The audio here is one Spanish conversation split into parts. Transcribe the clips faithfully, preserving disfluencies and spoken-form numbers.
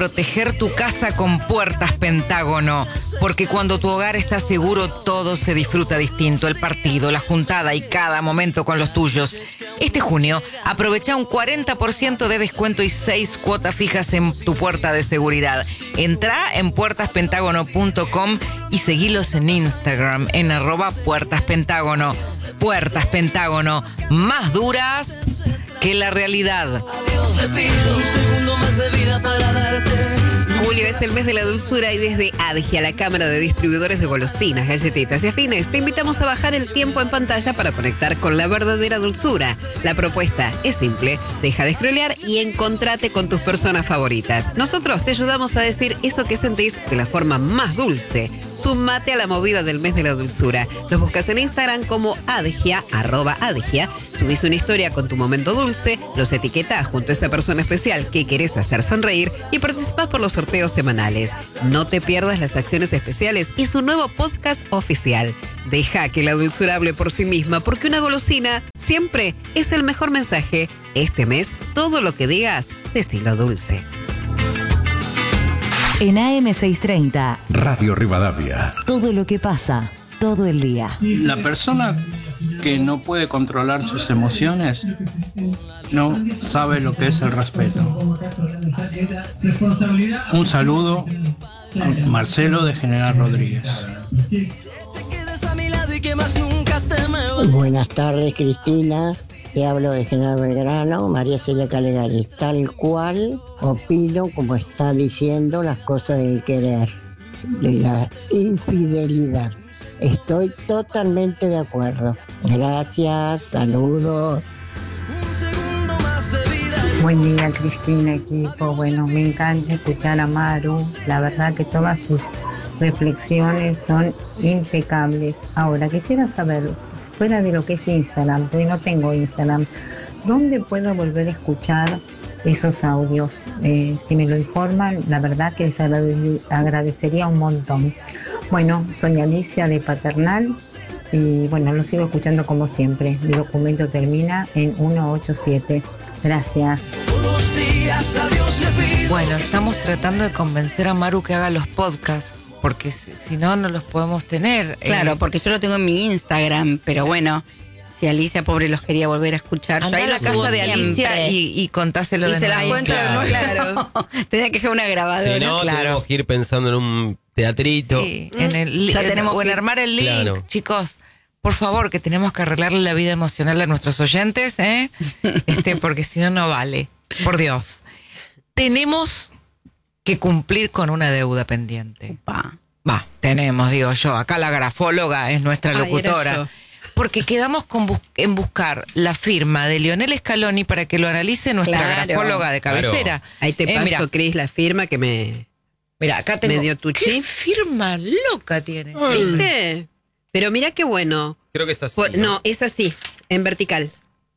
proteger tu casa con Puertas Pentágono, porque cuando tu hogar está seguro, todo se disfruta distinto. El partido, la juntada y cada momento con los tuyos. Este junio, aprovecha un cuarenta por ciento de descuento y seis cuotas fijas en tu puerta de seguridad. Entrá en puertas pentágono punto com y seguilos en Instagram en arroba Puertas Pentágono. Puertas Pentágono, más duras que la realidad. Julio es el mes de la dulzura y desde Adgia, la Cámara de Distribuidores de Golosinas, Galletitas y Afines, te invitamos a bajar el tiempo en pantalla para conectar con la verdadera dulzura. La propuesta es simple, deja de scrollear y encontrate con tus personas favoritas. Nosotros te ayudamos a decir eso que sentís de la forma más dulce. Sumate a la movida del mes de la dulzura. Los buscas en Instagram como Adgia, arroba Adgia. Subís una historia con tu momento dulce, los etiquetás junto a esa persona especial que querés hacer sonreír y participás por los sorteos semanales. No te pierdas las acciones especiales y su nuevo podcast oficial. Deja que la dulzura hable por sí misma, porque una golosina siempre es el mejor mensaje. Este mes, todo lo que digas, decilo dulce. En A M seiscientos treinta, Radio Rivadavia. Todo lo que pasa, todo el día. La persona que no puede controlar sus emociones no sabe lo que es el respeto. Un saludo a Marcelo de General Rodríguez. Buenas tardes, Cristina. Te hablo de General Belgrano, María Celia Calegari. Tal cual opino, como está diciendo, las cosas del querer, de la infidelidad. Estoy totalmente de acuerdo. Gracias, saludos. Buen día, Cristina, equipo. Bueno, me encanta escuchar a Maru. La verdad que todas sus reflexiones son impecables. Ahora, quisiera saber, fuera de lo que es Instagram, porque no tengo Instagram, ¿dónde puedo volver a escuchar esos audios? Eh, si me lo informan, la verdad que les agrade- agradecería un montón. Bueno, soy Alicia de Paternal y bueno, lo sigo escuchando como siempre. Mi documento termina en ciento ochenta y siete. Gracias. Bueno, estamos tratando de convencer a Maru que haga los podcasts, porque si, si no, no los podemos tener. Claro, eh, porque yo lo tengo en mi Instagram, pero bueno, si Alicia, pobre, los quería volver a escuchar, yo andá ahí a la los subo casa de Alicia siempre. y, y contáselo Y de se las nuevo. cuento de nuevo. Claro. Tenía que dejar una grabadora. Si no, claro. tenemos que ir pensando en un teatrito. Sí, en el, Ya en- tenemos o en que- armar el link, Claro. chicos. Por favor, que tenemos que arreglarle la vida emocional a nuestros oyentes, ¿eh? Este, porque si no, no vale. Por Dios. Tenemos que cumplir con una deuda pendiente. Pa. Va, tenemos, digo yo. Acá la grafóloga es nuestra Ay, era locutora. yo. Porque quedamos con bus- en buscar la firma de Lionel Scaloni para que lo analice nuestra Claro. grafóloga de cabecera. Ahí te Eh, paso, mira, Cris, la firma que me... mira, acá tengo. me dio tu ¿Qué chip. firma loca tiene? ¿Viste? Pero mira qué bueno. Creo que es así. Por- no, es así, en vertical.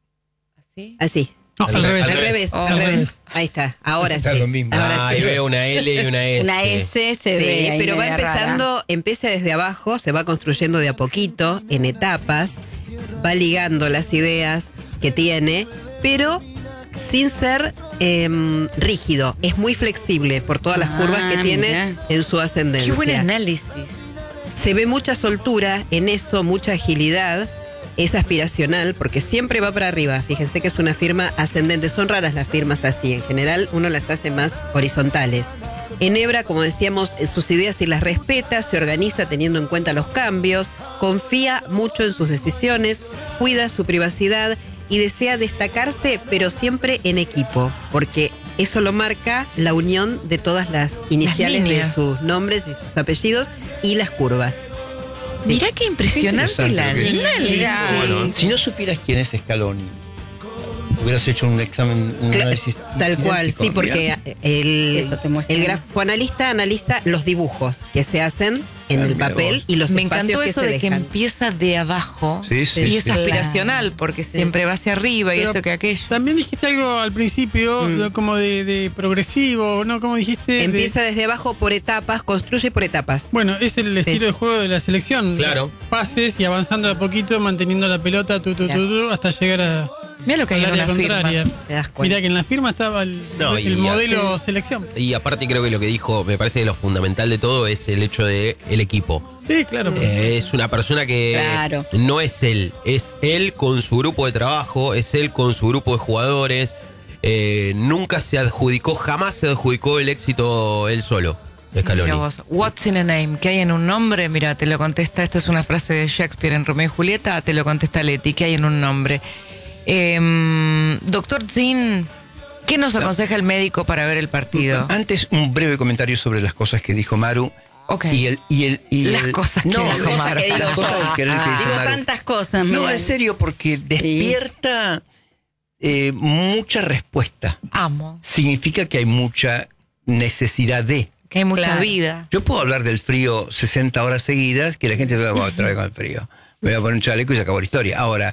¿Sí? Así. No, al, Al revés. Al revés. revés, Oh. al revés. Ahí está, ahora Está sí. lo mismo. Ahora Ah, sí. y veo una L y una S. Una S se Sí, ve ahí pero va media empezando, rara. empieza desde abajo, se va construyendo de a poquito, en etapas, va ligando las ideas que tiene, pero sin ser eh, rígido, es muy flexible por todas las Ah, curvas que tiene mira. en su ascendencia. Qué buen análisis. Se ve mucha soltura en eso, mucha agilidad. Es aspiracional porque siempre va para arriba. Fíjense que es una firma ascendente. Son raras las firmas así. En general uno las hace más horizontales. Enhebra, como decíamos, sus ideas y las respeta, se organiza teniendo en cuenta los cambios, confía mucho en sus decisiones, cuida su privacidad y desea destacarse, pero siempre en equipo, porque eso lo marca la unión de todas las iniciales de líneas. sus nombres y sus apellidos y las curvas. Mirá qué impresionante la análisis. Bueno, Si no supieras quién es Scaloni, hubieras hecho un examen, un Cla- análisis Tal cual, idéntico. sí, porque Mirá. el, Eso te muestra. el grafoanalista analiza los dibujos que se hacen en Ah, el mira papel vos. y los Me espacios encantó que eso se de que dejan. empieza de abajo Sí, sí, y sí. es aspiracional porque siempre va hacia arriba y Pero esto que aquello. También dijiste algo al principio, Mm. de- como de, de progresivo, ¿no? Como dijiste. de- Empieza desde abajo por etapas, construye por etapas. bueno, es el estilo de juego de la selección. Claro. Pases y avanzando de a poquito, manteniendo la pelota, tu, tu, tu, tu, hasta llegar a, Mira lo que hay en al área una firma. contraria. Te das cuenta. Mira que en la firma estaba el, No, el y modelo a- selección. Y aparte creo que lo que dijo, me parece que lo fundamental de todo es el hecho de el equipo. Sí, claro. Eh, es una persona que Claro. no es él, es él con su grupo de trabajo, es él con su grupo de jugadores. Eh, nunca se adjudicó, jamás se adjudicó el éxito él solo, Scaloni. Mira vos, what's in a name? ¿Qué hay en un nombre? Mira, te lo contesta, esto es una frase de Shakespeare en Romeo y Julieta, te lo contesta Leti, ¿qué hay en un nombre? Eh, doctor Zin, ¿qué nos aconseja el médico para ver el partido? Antes, un breve comentario sobre las cosas que dijo Maru. Ok. Y el, y el, y Las el- cosas que no, dijo las Maru. cosas- las cosas del querer que dice Digo Maru. tantas cosas. No, mira. en serio, porque despierta eh, mucha respuesta. Amo. Significa que hay mucha necesidad de. Que hay mucha Claro. vida. Yo puedo hablar del frío sesenta horas seguidas, que la gente va a otra vez con el frío. Me voy a poner un chaleco y se acabó la historia. Ahora,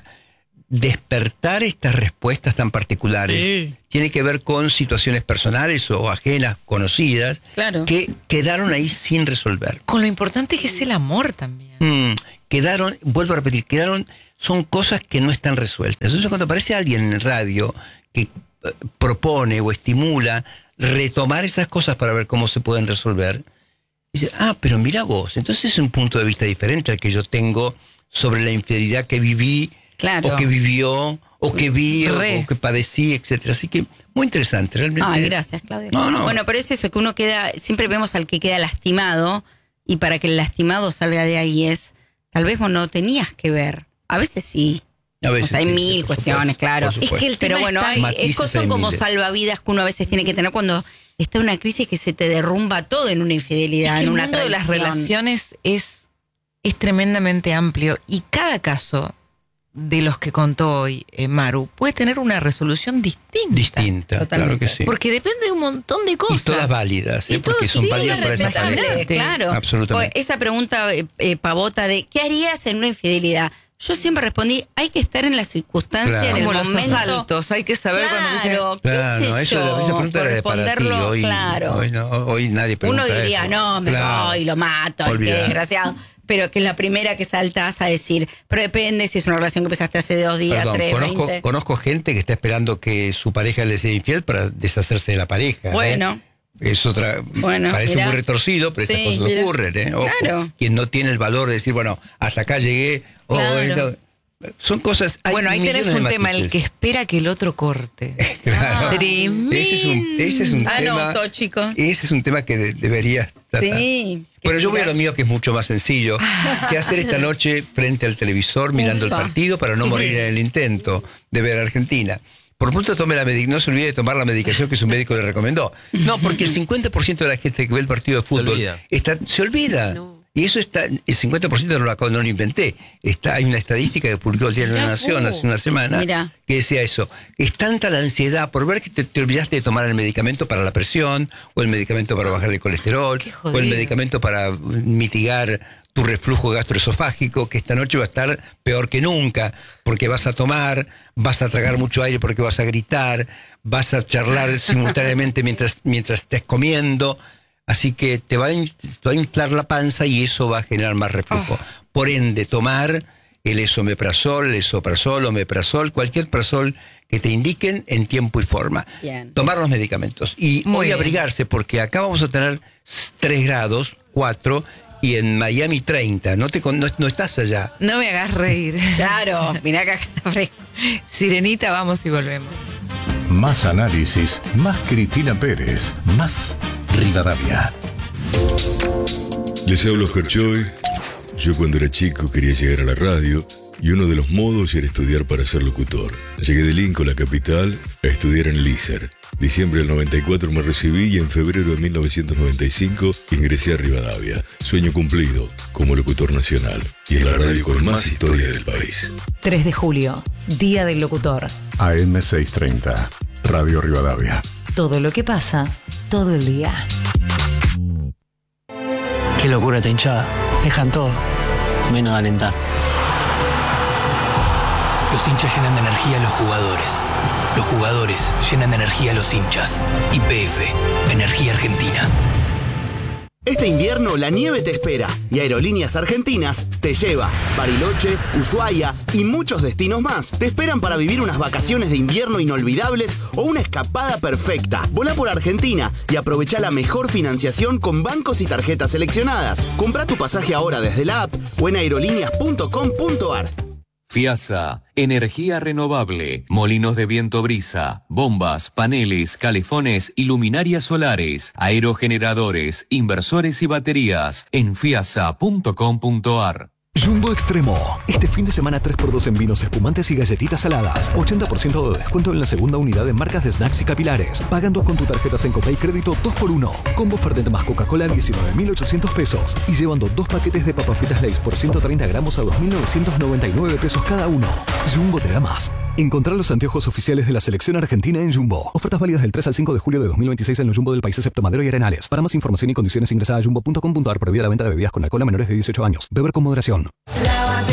despertar estas respuestas tan particulares Sí. tiene que ver con situaciones personales o ajenas, conocidas, Claro. que quedaron ahí sin resolver. Con lo importante que es el amor también. Mm, quedaron, vuelvo a repetir, quedaron, son cosas que no están resueltas. Entonces cuando aparece alguien en radio que eh, propone o estimula retomar esas cosas para ver cómo se pueden resolver, dice, ah, pero mira vos, entonces es un punto de vista diferente al que yo tengo sobre la infidelidad que viví, Claro. o que vivió, o que vi, o, Re. o que padecí, etcétera. Así que muy interesante, realmente. Ay, gracias, Claudia. No, no. Bueno, pero es eso, que uno queda, siempre vemos al que queda lastimado, y para que el lastimado salga de ahí es, tal vez vos no tenías que ver. A veces sí. A veces o sea, hay sí, mil por cuestiones, supuesto, claro. por supuesto. Es que el Pero tema bueno, está- hay, Matices es cosas hay como miles. salvavidas que uno a veces tiene que tener cuando está en una crisis que se te derrumba todo en una infidelidad, Es que en el una mundo de las traición. relaciones es, es tremendamente amplio y cada caso de los que contó hoy eh, Maru puede tener una resolución distinta. Distinta, Totalmente. claro que sí. Porque depende de un montón de Y cosas. todas válidas, Y ¿eh? porque todas, son sí, válidas para esas respetable. parejas. Respetable. Claro. Absolutamente. Pues esa pregunta eh, eh, pavota de ¿qué harías en una infidelidad? Yo siempre respondí, hay que estar en la circunstancia, Claro. en el Como los momento. asaltos, hay que saber cuando dicen- Claro, qué Claro, sé no, eso, yo, esa pregunta era de para ti. responderlo, Hoy, claro. hoy, no, hoy nadie Uno pregunta diría, eso. no, me Claro. voy, lo mato, ay, qué Olvidar. desgraciado. Pero que es la primera que saltas a decir, pero depende si es una relación que empezaste hace dos días, Perdón, tres, conozco, veinte. conozco gente que está esperando que su pareja le sea infiel para deshacerse de la pareja. ¿eh? Bueno. Es otra. Bueno, parece mirá. muy retorcido, pero Sí, estas cosas mirá. ocurren, ¿eh? Ojo, Claro. quien no tiene el valor de decir, bueno, hasta acá llegué. o Claro. esto- son cosas. Hay Bueno, ahí tenés millones de un tema, el matices. que espera que el otro corte. Claro. Tremendo. Ese es un, ese es un tema. Anoto, chicos. Ese es un tema que de- deberías tratar. Sí. Bueno, yo voy a tiras. lo mío, que es mucho más sencillo. ¿Qué hacer esta noche frente al televisor mirando Upa. el partido para no morir en el intento de ver a Argentina? Por pronto tome la medicación, no se olvide de tomar la medicación que su médico le recomendó. No, porque el cincuenta por ciento de la gente que ve el partido de fútbol olvida. está, se olvida. Y eso está, el cincuenta por ciento no lo, acabo- no lo inventé. Está, hay una estadística que publicó el Diario de la Nación hace una semana Mirá. que decía eso. Es tanta la ansiedad por ver que te, te olvidaste de tomar el medicamento para la presión, o el medicamento para bajar el colesterol, Qué o jodido. el medicamento para mitigar tu reflujo gastroesofágico, que esta noche va a estar peor que nunca, porque vas a tomar, vas a tragar mucho aire porque vas a gritar, vas a charlar simultáneamente mientras, mientras estés comiendo. Así que te va, a, in- te va a inflar la panza y eso va a generar más reflujo. Por ende, tomar el esomeprazol, el esoprazol, omeprazol, cualquier prazol que te indiquen en tiempo y forma. Bien. Tomar los medicamentos. Y Muy hoy bien. abrigarse, porque acá vamos a tener tres grados, cuatro, y en Miami treinta. No, te, con- no, no estás allá. No me hagas reír. Claro, mirá acá que está fresco. Sirenita, vamos y volvemos. Más análisis, más Cristina Pérez, más Rivadavia. Les hablo Oscar Choy. Yo cuando era chico quería llegar a la radio y uno de los modos era estudiar para ser locutor. Llegué de Lincoln, la capital, a estudiar en el I S E R. Diciembre del noventa y cuatro me recibí y en febrero de mil novecientos noventa y cinco ingresé a Rivadavia. Sueño cumplido como locutor nacional. Y es la radio con más historia del país. tres de julio, Día del Locutor. A M seiscientos treinta, Radio Rivadavia. Todo lo que pasa, todo el día. Qué locura esta hinchada. Dejan todo, menos alentar. Los hinchas llenan de energía a los jugadores. Los jugadores llenan de energía a los hinchas. Y P F, Energía Argentina. Este invierno la nieve te espera y Aerolíneas Argentinas te lleva. Bariloche, Ushuaia y muchos destinos más te esperan para vivir unas vacaciones de invierno inolvidables o una escapada perfecta. Volá por Argentina y aprovecha la mejor financiación con bancos y tarjetas seleccionadas. Comprá tu pasaje ahora desde la app o en aerolíneas punto com punto ar. FIASA, energía renovable, molinos de viento brisa, bombas, paneles, calefones y luminarias solares, aerogeneradores, inversores y baterías en fiasa punto com punto ar. Jumbo Extremo. Este fin de semana tres por dos en vinos, espumantes y galletitas saladas. ochenta por ciento de descuento en la segunda unidad de marcas de snacks y capilares. Pagando con tu tarjeta Sencopay Crédito dos por uno. Combo Fernet más Coca-Cola diecinueve mil ochocientos pesos. Y llevando dos paquetes de papas fritas Lay's por ciento treinta gramos a dos mil novecientos noventa y nueve pesos cada uno. Jumbo te da más. Encontrar los anteojos oficiales de la selección argentina en Jumbo. Ofertas válidas del tres al cinco de julio de dos mil veintiséis en los Jumbo del país excepto Madero y Arenales. Para más información y condiciones ingresa a jumbo punto com punto ar. Prohibida la venta de bebidas con alcohol a menores de dieciocho años. Beber con moderación.